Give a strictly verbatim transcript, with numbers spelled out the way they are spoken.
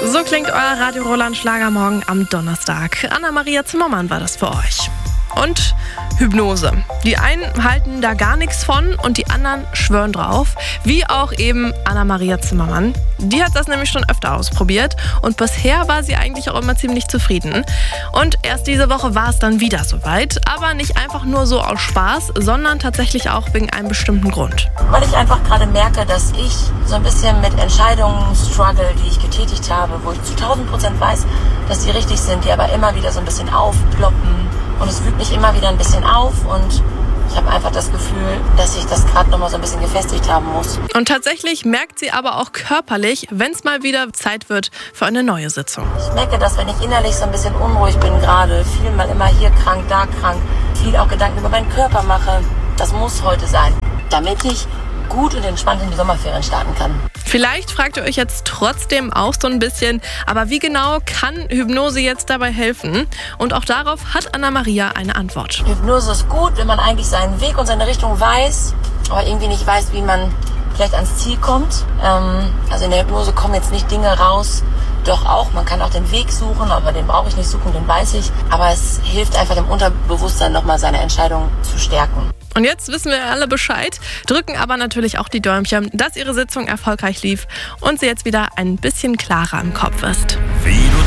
So klingt euer Radio Roland Schlagermorgen am Donnerstag. Anna-Maria Zimmermann war das für euch. Und Hypnose. Die einen halten da gar nichts von und die anderen schwören drauf. Wie auch eben Anna-Maria Zimmermann. Die hat das nämlich schon öfter ausprobiert und bisher war sie eigentlich auch immer ziemlich zufrieden. Und erst diese Woche war es dann wieder soweit. Aber nicht einfach nur so aus Spaß, sondern tatsächlich auch wegen einem bestimmten Grund. Weil ich einfach gerade merke, dass ich so ein bisschen mit Entscheidungen struggle, die ich getätigt habe, wo ich zu tausend Prozent weiß, dass die richtig sind, die aber immer wieder so ein bisschen aufploppen. Und es wühlt mich immer wieder ein bisschen auf und ich habe einfach das Gefühl, dass ich das gerade nochmal so ein bisschen gefestigt haben muss. Und tatsächlich merkt sie aber auch körperlich, wenn es mal wieder Zeit wird für eine neue Sitzung. Ich merke, dass wenn ich innerlich so ein bisschen unruhig bin gerade, viel mal immer hier krank, da krank, viel auch Gedanken über meinen Körper mache, das muss heute sein, damit ich gut und entspannt in die Sommerferien starten kann. Vielleicht fragt ihr euch jetzt trotzdem auch so ein bisschen, aber wie genau kann Hypnose jetzt dabei helfen? Und auch darauf hat Anna-Maria eine Antwort. Hypnose ist gut, wenn man eigentlich seinen Weg und seine Richtung weiß, aber irgendwie nicht weiß, wie man vielleicht ans Ziel kommt. Ähm, also in der Hypnose kommen jetzt nicht Dinge raus, doch auch, man kann auch den Weg suchen, aber den brauche ich nicht suchen, den weiß ich. Aber es hilft einfach dem Unterbewusstsein nochmal seine Entscheidung zu stärken. Und jetzt wissen wir alle Bescheid, drücken aber natürlich auch die Däumchen, dass ihre Sitzung erfolgreich lief und sie jetzt wieder ein bisschen klarer im Kopf ist.